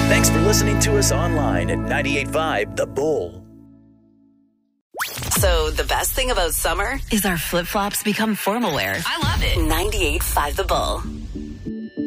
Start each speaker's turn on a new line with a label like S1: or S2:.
S1: Thanks for listening to us online at 98.5 The Bull.
S2: So the best thing about summer is our flip-flops become formal wear.
S3: I love it.
S2: 98.5 The Bull.